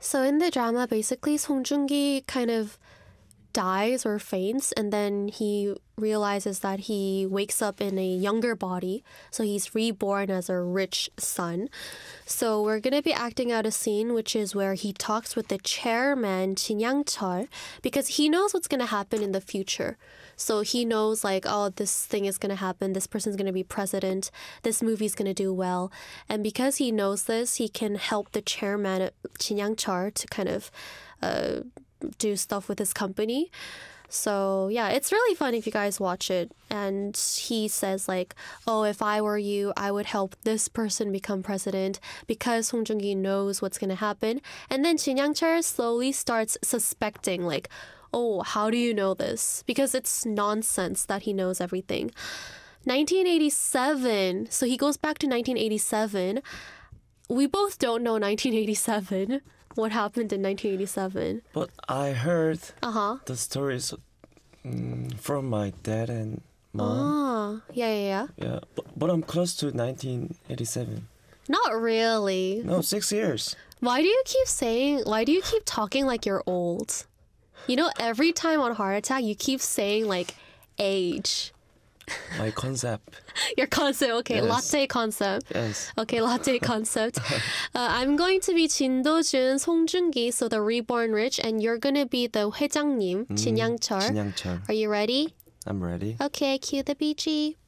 So in the drama, basically, Song Joong-ki kind of dies or faints, and then he realizes that he wakes up in a younger body, so he's reborn as a rich son. So we're going to be acting out a scene which is where he talks with the chairman Jin Yang-chul, because he knows what's going to happen in the future. So he knows like, oh, this thing is going to happen, this person's going to be president, this movie's going to do well. And because he knows this, he can help the chairman Jin Yang-chul to kind of do stuff with his company. So yeah, it's really fun if you guys watch it. And he says like, oh, if I were you, I would help this person become president, because Song Joong-ki knows what's going to happen. And then Jin Yang-chul slowly starts suspecting like, oh, how do you know this? Because it's nonsense that he knows everything. 1987. So he goes back to 1987. We both don't know 1987. What happened in 1987? But I heard the stories from my dad and mom. Ah, yeah. Yeah, but I'm close to 1987. Not really. No, 6 years. Why do you keep talking like you're old? You know, every time on Heart Attack, you keep saying like age. My concept. Your concept, okay. Yes. Latte concept. Yes. Okay, latte concept. I'm going to be Jin Do-jun, Song Joong-ki, so the reborn rich, and you're going to be the 회장님, Jin Yang-chul. Jin Yang-chul. Are you ready? I'm ready. Okay, cue the BG.